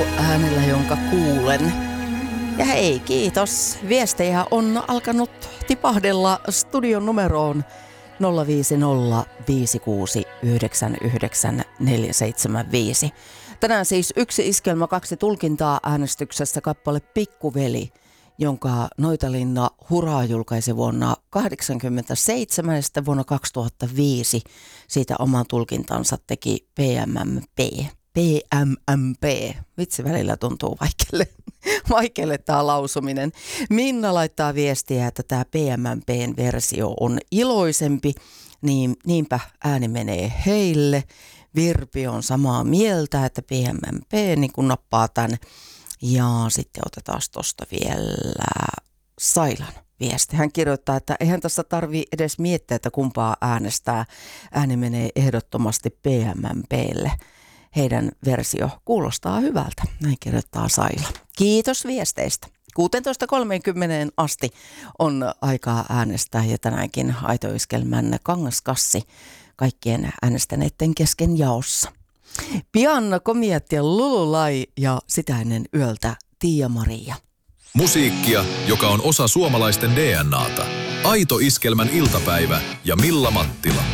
äänellä, jonka kuulen. Ja hei, kiitos. Viestejä on alkanut tipahdella studion numeroon 05056999475. Tänään siis yksi iskelmä, kaksi tulkintaa äänestyksessä kappale Pikkuveli, jonka Noitalinna Hurraa julkaisi vuonna 1987 ja sitten vuonna 2005 siitä oman tulkintansa teki PMMP. PMMP. Vitsi, välillä tuntuu vaikealle tämä lausuminen. Minna laittaa viestiä, että tämä PMMPn versio on iloisempi, niin niinpä ääni menee heille. Virpi on samaa mieltä, että PMMP niin kun nappaa tämän. Ja sitten otetaan tuosta vielä Sailan viesti. Hän kirjoittaa, että eihän tässä tarvitse edes miettiä, että kumpaa äänestää. Ääni menee ehdottomasti PMMPlle. Heidän versio kuulostaa hyvältä, näin kirjoittaa Saila. Kiitos viesteistä. 16.30 asti on aikaa äänestää ja tänäänkin Aito-iskelmän kangaskassi kaikkien äänestäneiden kesken jaossa. Pian Komiat ja Lululai ja sitä ennen yöltä Tiia-Maria. Musiikkia, joka on osa suomalaisten DNAta. Aito-iskelmän iltapäivä ja Milla Mattila.